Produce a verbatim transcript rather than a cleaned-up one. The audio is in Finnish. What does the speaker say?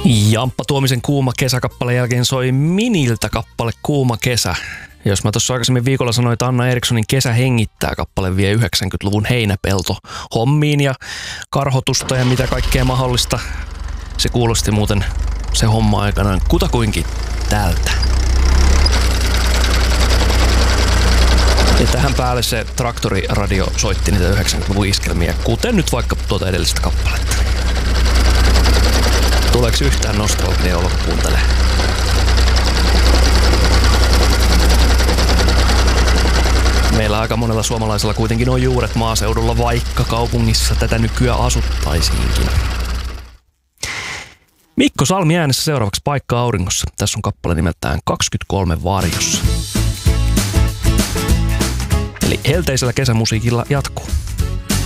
Jamppa Tuomisen Kuuma kesäkappaleen jälkeen soi Miniltä kappale Kuuma kesä. Jos mä tuossa aikaisemmin viikolla sanoin, että Anna Erikssonin Kesä hengittää kappale vie yhdeksänkymmentäluvun heinäpelto hommiin ja karhotusta ja mitä kaikkea mahdollista. Se kuulosti muuten se homma aikanaan kutakuinkin tältä. Ja tähän päälle se traktoriradio soitti niitä yhdeksänkymmentäluvun iskelmiä, kuten nyt vaikka tuota edellistä kappaletta. Tuleeko yhtään nostalgia olo, kun kuuntelee? Meillä aika monella suomalaisella kuitenkin on juuret maaseudulla, vaikka kaupungissa tätä nykyään asuttaisiinkin. Mikko Salmi äänessä seuraavaksi Paikka auringossa. Tässä on kappale nimeltään kaksikymmentäkolme varjossa. Eli helteisellä kesämusiikilla jatkuu.